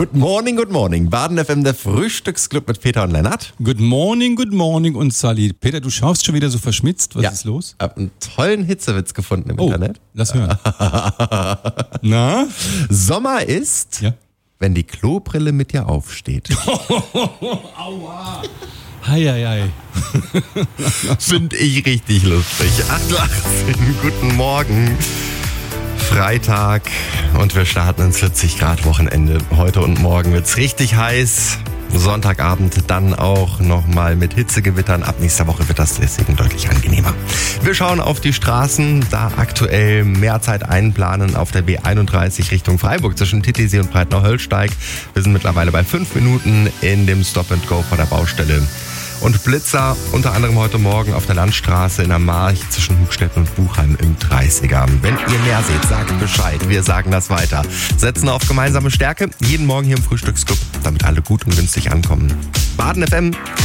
Good morning. Baden FM, der Frühstücksclub mit Peter und Lennart. Good morning und Sally. Peter, du schaust schon wieder so verschmitzt. Was ist los? Ich habe einen tollen Hitzewitz gefunden im Internet. Lass hören. Na? Sommer ist, wenn die Klobrille mit dir aufsteht. Aua. Hei. Finde ich richtig lustig. 8:18 guten Morgen. Freitag und wir starten ins 40 Grad Wochenende. Heute und morgen wird's richtig heiß. Sonntagabend dann auch nochmal mit Hitzegewittern. Ab nächster Woche wird das deswegen deutlich angenehmer. Wir schauen auf die Straßen, da aktuell mehr Zeit einplanen auf der B31 Richtung Freiburg zwischen Titisee und Breitnau-Höllsteig. Wir sind mittlerweile bei 5 Minuten in dem Stop-and-Go vor der Baustelle. Und Blitzer, unter anderem heute Morgen auf der Landstraße in der March zwischen Hugstetten und Buchheim im 30er. Wenn ihr mehr seht, sagt Bescheid. Wir sagen das weiter. Setzen auf gemeinsame Stärke. Jeden Morgen hier im Frühstücksclub, damit alle gut und günstig ankommen. Baden FM,